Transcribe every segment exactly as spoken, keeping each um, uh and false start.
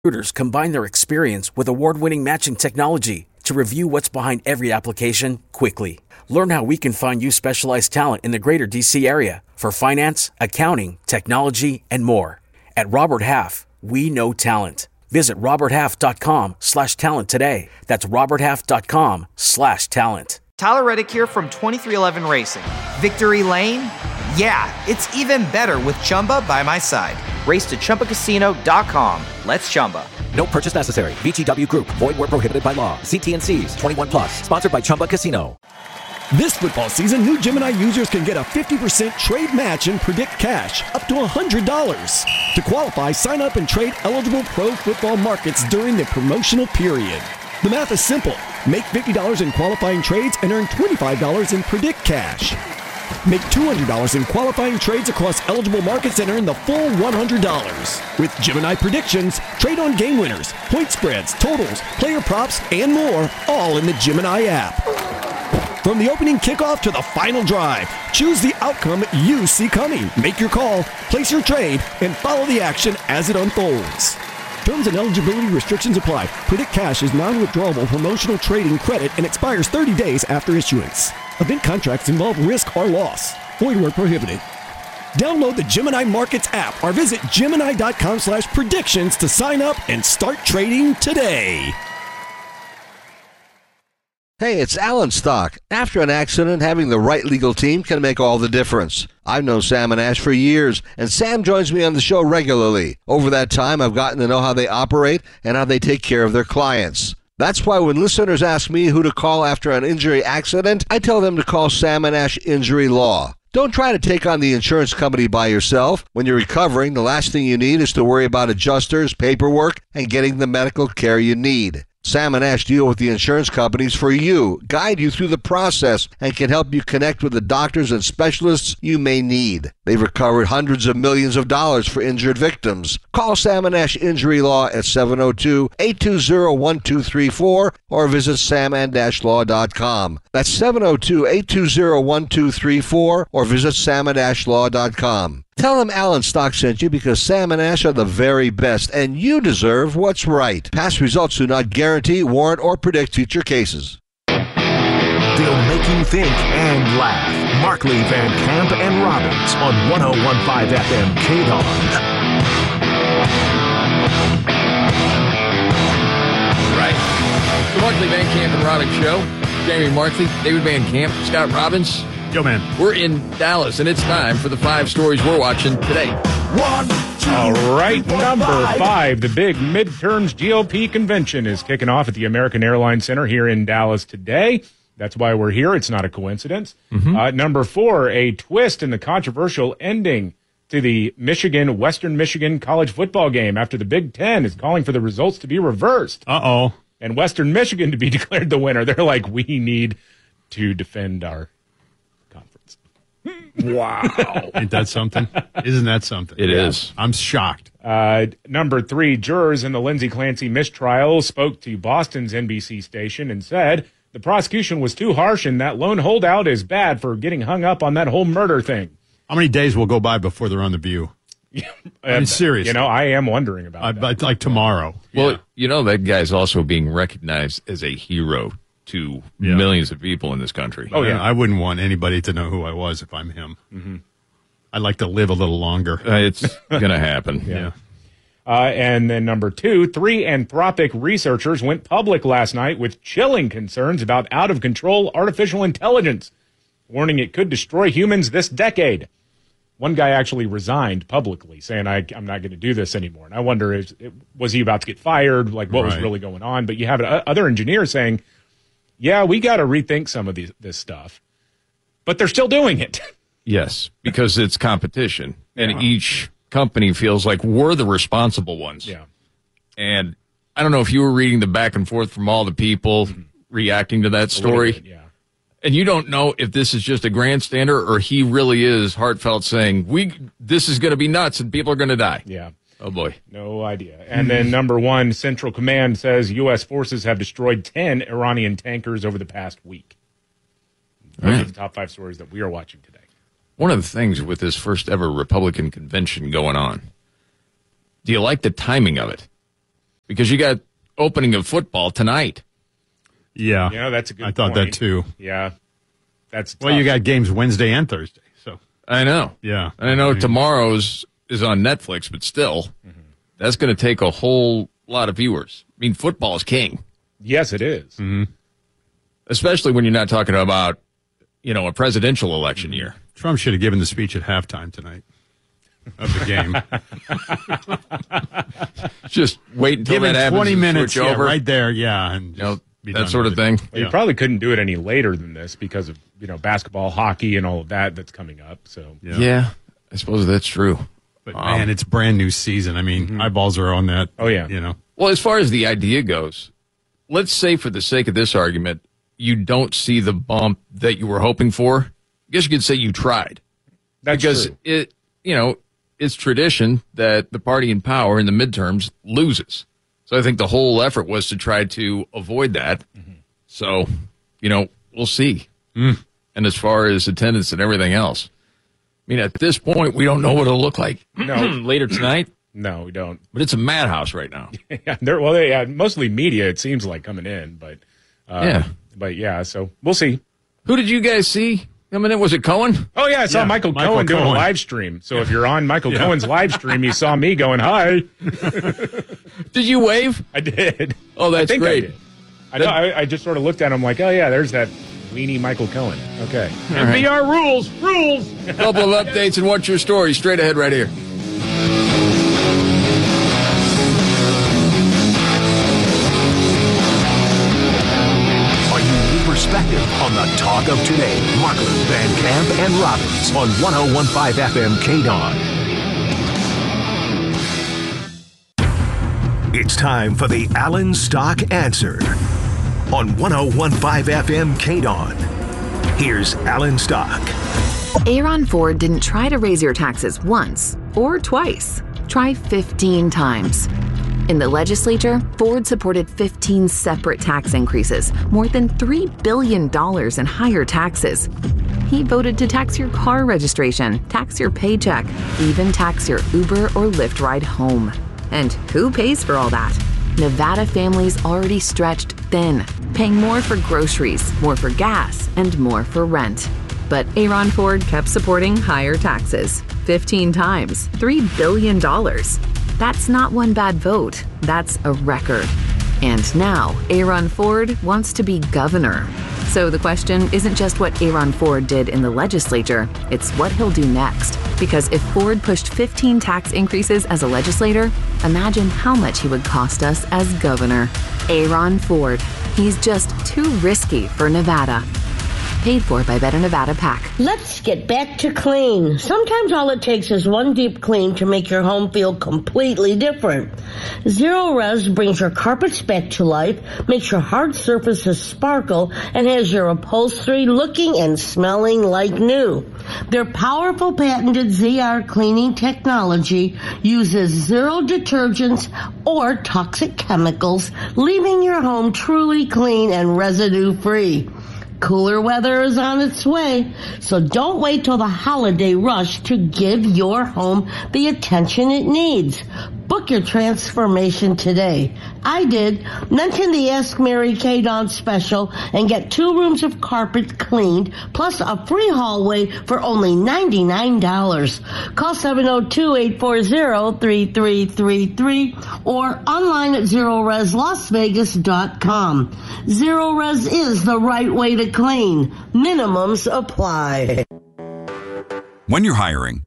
Recruiters combine their experience with award-winning matching technology to review what's behind every application quickly. Learn how we can find you specialized talent in the greater D C area for finance, accounting, technology, and more. At Robert Half, we know talent. Visit roberthalf.com slash talent today. That's roberthalf.com slash talent. Tyler Reddick here from twenty-three eleven Racing. Victory Lane? Yeah, it's even better with Chumba by my side. Race to Chumba Casino dot com. Let's Chumba. No purchase necessary. V G W Group. Void where prohibited by law. See T and C's. twenty-one plus. Sponsored by Chumba Casino. This football season, new Gemini users can get a fifty percent trade match and predict cash up to one hundred dollars. To qualify, sign up and trade eligible pro football markets during the promotional period. The math is simple. Make fifty dollars in qualifying trades and earn twenty-five dollars in predict cash. Make two hundred dollars in qualifying trades across eligible markets and earn the full one hundred dollars. With Gemini Predictions, trade on game winners, point spreads, totals, player props, and more, all in the Gemini app. From the opening kickoff to the final drive, choose the outcome you see coming. Make your call, place your trade, and follow the action as it unfolds. Terms and eligibility restrictions apply. Predict Cash is non-withdrawable promotional trading credit and expires thirty days after issuance. Event contracts involve risk or loss. Void where prohibited. Download the Gemini Markets app or visit Gemini.com slash predictions to sign up and start trading today. Hey, it's Alan Stock. After an accident, having the right legal team can make all the difference. I've known Sam and Ash for years, and Sam joins me on the show regularly. Over that time, I've gotten to know how they operate and how they take care of their clients. That's why when listeners ask me who to call after an injury accident, I tell them to call Sam and Ash Injury Law. Don't try to take on the insurance company by yourself. When you're recovering, the last thing you need is to worry about adjusters, paperwork, and getting the medical care you need. Sam and Ash deal with the insurance companies for you, guide you through the process, and can help you connect with the doctors and specialists you may need. They've recovered hundreds of millions of dollars for injured victims. Call Sam and Ash Injury Law at seven oh two, eight two zero, one two three four or visit sam and dash law dot com. That's seven oh two, eight two zero, one two three four or visit sam and dash law dot com. Tell them Alan Stock sent you because Sam and Ash are the very best, and you deserve what's right. Past results do not guarantee, warrant, or predict future cases. They'll make you think and laugh. Markley, Van Camp, and Robbins on one oh one point five F M K-Dog. Right. The Markley, Van Camp, and Robbins Show. Jamie Markley, David Van Camp, Scott Robbins. Yo, man. We're in Dallas, and it's time for the five stories we're watching today. One, two, All right, three, four, number five. five. The big midterms G O P convention is kicking off at the American Airlines Center here in Dallas today. That's why we're here. It's not a coincidence. Mm-hmm. Uh, number four, a twist in the controversial ending to the Michigan, Western Michigan college football game after the Big Ten is calling for the results to be reversed. Uh-oh. And Western Michigan to be declared the winner. They're like, we need to defend our conference. Wow. Ain't that something? Isn't that something? It yeah. is. I'm shocked. Uh, number three, jurors in the Lindsey Clancy mistrial spoke to Boston's N B C station and said the prosecution was too harsh and that lone holdout is bad for getting hung up on that whole murder thing. How many days will go by before they're on The View? I mean, seriously. You know, I am wondering about I, that. Like tomorrow. Well, yeah. you know, that guy's also being recognized as a hero to yeah. millions of people in this country. Oh, yeah. I wouldn't want anybody to know who I was if I'm him. Mm-hmm. I'd like to live a little longer. Uh, it's going to happen. yeah. yeah. Uh, and then number two, three Anthropic researchers went public last night with chilling concerns about out-of-control artificial intelligence, warning it could destroy humans this decade. One guy actually resigned publicly, saying, I, I'm not going to do this anymore. And I wonder, is, was he about to get fired? Like, what right. was really going on? But you have other engineers saying, yeah, we got to rethink some of these, this stuff. But they're still doing it. Yes, because it's competition. And yeah. each company feels like we're the responsible ones. Yeah. And I don't know if you were reading the back and forth from all the people mm-hmm. reacting to that story. Bit, yeah. And you don't know if this is just a grandstander or he really is heartfelt saying, "We this is going to be nuts and people are going to die." Yeah. Oh, boy. No idea. And then number one, Central Command says U S forces have destroyed ten Iranian tankers over the past week. Those right. are the top five stories that we are watching today. One of the things with this first ever Republican convention going on, do you like the timing of it? because you got opening of football tonight. Yeah. Yeah, that's a good I thought point. that too. Yeah. That's Well, tough. you got games Wednesday and Thursday. So I know. Yeah. And I know I mean- tomorrow's is on Netflix, but still, mm-hmm. that's going to take a whole lot of viewers. I mean, football is king. Yes, it is. Mm-hmm. Especially when you're not talking about, you know, a presidential election year. Trump should have given the speech at halftime tonight of the game. Just wait until Give that him happens. twenty and minutes switch yeah, over. right there. Yeah. And You know, be that done sort with of it. thing. Well, you Yeah. probably couldn't do it any later than this because of, you know, basketball, hockey, and all of that that's coming up. So Yeah. Yeah, I suppose that's true. But Um, man, it's brand new season. I mean, Mm-hmm. eyeballs are on that. Oh, yeah. You know. Well, as far as the idea goes, let's say for the sake of this argument, you don't see the bump that you were hoping for. I guess you could say you tried. that's because true. it, you know, it's tradition that the party in power in the midterms loses. So I think the whole effort was to try to avoid that. Mm-hmm. So, you know, we'll see. Mm. And as far as attendance and everything else, I mean, at this point, we don't know what it'll look like No. later tonight, No, we don't. but it's a madhouse right now. Yeah, they're, well, they, yeah, mostly media, it seems like, coming in. But uh, Yeah. But, yeah, so we'll see. Who did you guys see? I mean, was it Cohen? Oh, yeah, I saw Yeah, Michael, Michael Cohen doing a Cohen. live stream. So if you're on Michael Cohen's live stream, you saw me going, hi. Did you wave? I did. Oh, that's I think great. I did. I, know, I, I just sort of looked at him like, oh, yeah, there's that weenie Michael Cohen. Okay. N P R rules, rules. A couple of updates and what's your story straight ahead right here. A unique perspective on the talk of today. Marklin, Van Camp, and Robbins on ten fifteen F M K D O N. It's time for the Allen Stock Answer on ten fifteen F M K D O N. Here's Allen Stock. Aaron Ford didn't try to raise your taxes once or twice. Try fifteen times. In the legislature, Ford supported fifteen separate tax increases, more than three billion dollars in higher taxes. He voted to tax your car registration, tax your paycheck, even tax your Uber or Lyft ride home. And who pays for all that? Nevada families already stretched thin, paying more for groceries, more for gas, and more for rent. But Aaron Ford kept supporting higher taxes, fifteen times, three billion dollars. That's not one bad vote, that's a record. And now, Aaron Ford wants to be governor. So the question isn't just what Aaron Ford did in the legislature, it's what he'll do next. Because if Ford pushed fifteen tax increases as a legislator, imagine how much he would cost us as governor. Aaron Ford. He's just too risky for Nevada. Paid for by Better Nevada PAC. Let's get back to clean. Sometimes all it takes is one deep clean to make your home feel completely different. Zero Res brings your carpets back to life, makes your hard surfaces sparkle, and has your upholstery looking and smelling like new. Their powerful patented Z R cleaning technology uses zero detergents or toxic chemicals, leaving your home truly clean and residue-free. Cooler weather is on its way, so don't wait till the holiday rush to give your home the attention it needs. Book your transformation today. I did. Mention the Ask Mary Kay Dawn special and get two rooms of carpet cleaned plus a free hallway for only ninety-nine dollars. Call seven oh two, eight four zero, three three three three or online at zero res las vegas dot com. Zero Res is the right way to clean. Minimums apply. When you're hiring,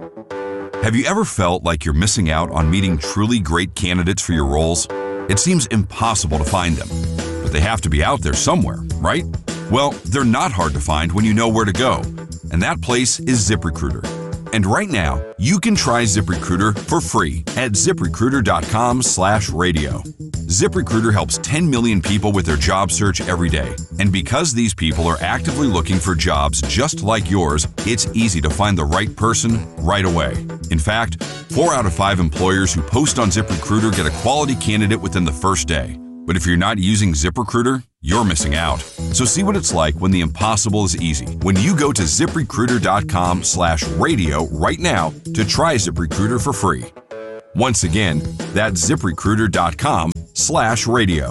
have you ever felt like you're missing out on meeting truly great candidates for your roles? It seems impossible to find them, but they have to be out there somewhere, right? Well, they're not hard to find when you know where to go, and that place is ZipRecruiter. And right now, you can try ZipRecruiter for free at ZipRecruiter.com slash radio. ZipRecruiter helps ten million people with their job search every day. And because these people are actively looking for jobs just like yours, it's easy to find the right person right away. In fact, four out of five employers who post on ZipRecruiter get a quality candidate within the first day. But if you're not using ZipRecruiter, you're missing out. So see what it's like when the impossible is easy. When you go to ZipRecruiter.com slash radio right now to try ZipRecruiter for free. Once again, that's ZipRecruiter.com slash radio.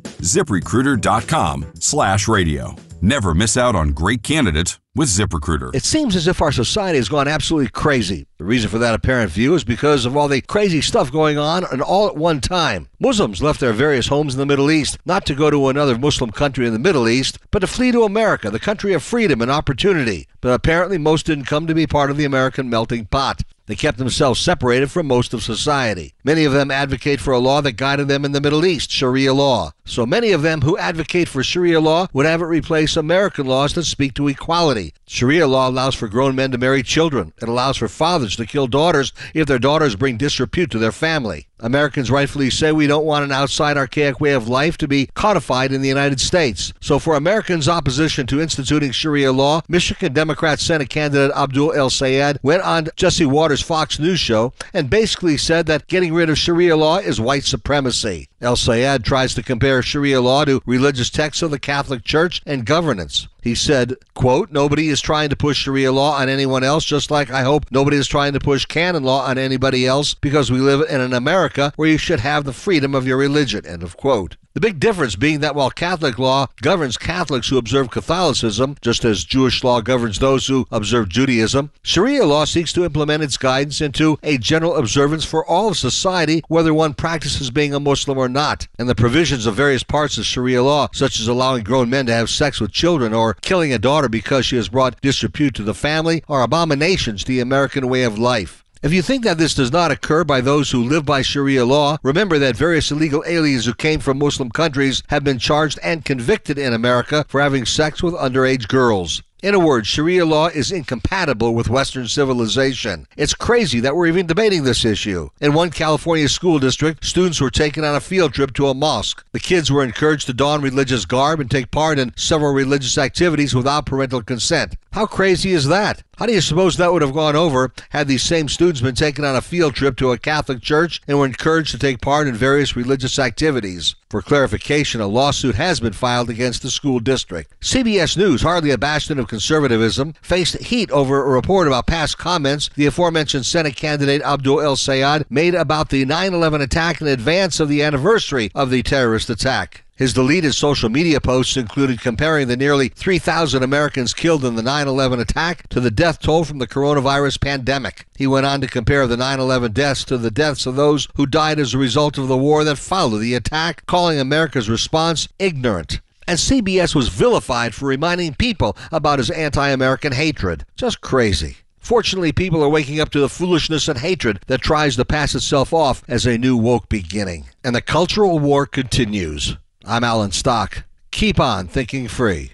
ZipRecruiter.com slash radio. Never miss out on great candidates with ZipRecruiter. It seems as if our society has gone absolutely crazy. The reason for that apparent view is because of all the crazy stuff going on and all at one time. Muslims left their various homes in the Middle East, not to go to another Muslim country in the Middle East, but to flee to America, the country of freedom and opportunity. But apparently most didn't come to be part of the American melting pot. They kept themselves separated from most of society. Many of them advocate for a law that guided them in the Middle East, Sharia law. So many of them who advocate for Sharia law would have it replace American laws that speak to equality. Sharia law allows for grown men to marry children. It allows for fathers to kill daughters if their daughters bring disrepute to their family. Americans rightfully say we don't want an outside archaic way of life to be codified in the United States. So for Americans' opposition to instituting Sharia law, Michigan Democrat Senate candidate Abdul El Sayed went on Jesse Waters' Fox News show and basically said that getting rid of Sharia law is white supremacy. El Sayed tries to compare Sharia law to religious texts of the Catholic Church and governance. He said, quote, "Nobody is trying to push Sharia law on anyone else, just like I hope nobody is trying to push canon law on anybody else, because we live in an America where you should have the freedom of your religion," end of quote. The big difference being that while Catholic law governs Catholics who observe Catholicism, just as Jewish law governs those who observe Judaism, Sharia law seeks to implement its guidance into a general observance for all of society, whether one practices being a Muslim or not. And the provisions of various parts of Sharia law, such as allowing grown men to have sex with children or killing a daughter because she has brought disrepute to the family, are abominations to the American way of life. If you think that this does not occur by those who live by Sharia law, remember that various illegal aliens who came from Muslim countries have been charged and convicted in America for having sex with underage girls. In a word, Sharia law is incompatible with Western civilization. It's crazy that we're even debating this issue. In one California school district, students were taken on a field trip to a mosque. The kids were encouraged to don religious garb and take part in several religious activities without parental consent. How crazy is that? How do you suppose that would have gone over had these same students been taken on a field trip to a Catholic church and were encouraged to take part in various religious activities? For clarification, a lawsuit has been filed against the school district. C B S News, hardly a bastion of conservatism, faced heat over a report about past comments the aforementioned Senate candidate Abdul El Sayed made about the nine eleven attack in advance of the anniversary of the terrorist attack. His deleted social media posts included comparing the nearly three thousand Americans killed in the nine eleven attack to the death toll from the coronavirus pandemic. He went on to compare the nine eleven deaths to the deaths of those who died as a result of the war that followed the attack, calling America's response ignorant. And C B S was vilified for reminding people about his anti-American hatred. Just crazy. Fortunately, people are waking up to the foolishness and hatred that tries to pass itself off as a new woke beginning. And the cultural war continues. I'm Alan Stock. Keep on thinking free.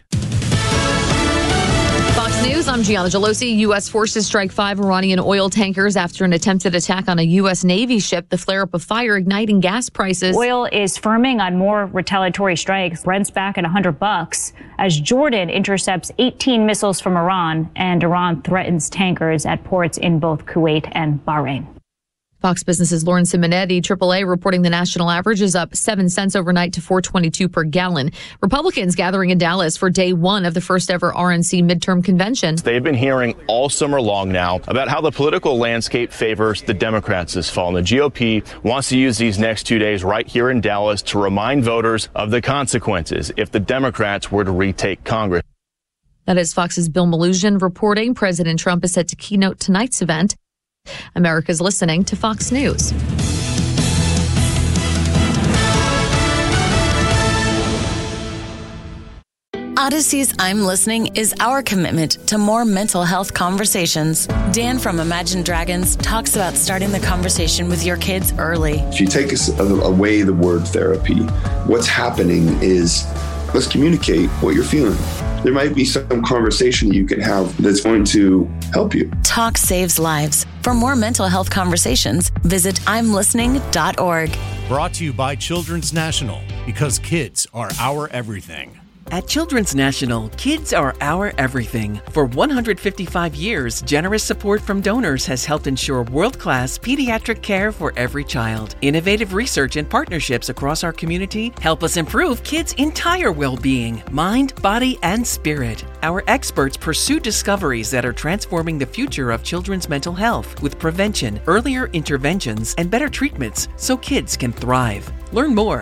Fox News, I'm Gianna Gelosi. U S forces strike five Iranian oil tankers after an attempted attack on a U S Navy ship. The flare-up of fire igniting gas prices. Oil is firming on more retaliatory strikes. Brent's back at one hundred bucks as Jordan intercepts eighteen missiles from Iran, and Iran threatens tankers at ports in both Kuwait and Bahrain. Fox Business's Lauren Simonetti, triple A, reporting the national average is up seven cents overnight to four twenty-two per gallon. Republicans gathering in Dallas for day one of the first ever R N C midterm convention. They've been hearing all summer long now about how the political landscape favors the Democrats this fall. And the G O P wants to use these next two days right here in Dallas to remind voters of the consequences if the Democrats were to retake Congress. That is Fox's Bill Melugin reporting. President Trump is set to keynote tonight's event. America's listening to Fox News. Odyssey's I'm Listening is our commitment to more mental health conversations. Dan from Imagine Dragons talks about starting the conversation with your kids early. If you take away the word therapy, what's happening is let's communicate what you're feeling. There might be some conversation you can have that's going to help you. Talk saves lives. For more mental health conversations, visit I'm listening dot org. Brought to you by Children's National, because kids are our everything. At Children's National, kids are our everything. For one hundred fifty-five years, generous support from donors has helped ensure world-class pediatric care for every child. Innovative research and partnerships across our community help us improve kids' entire well-being, mind, body, and spirit. Our experts pursue discoveries that are transforming the future of children's mental health with prevention, earlier interventions, and better treatments so kids can thrive. Learn more